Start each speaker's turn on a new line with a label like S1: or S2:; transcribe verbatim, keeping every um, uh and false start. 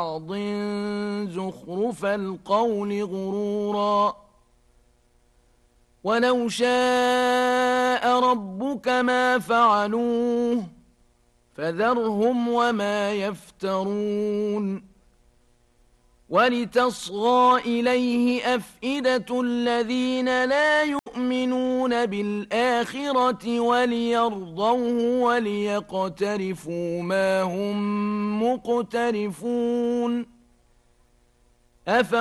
S1: بعض زخرف القول غرورا ولو شاء ربك ما فعلوه فذرهم وما يفترون ولتصغى إليه أفئدة الذين لا يؤمنون بالآخرة وليرضوه وليقترفوا ما هم مقترفون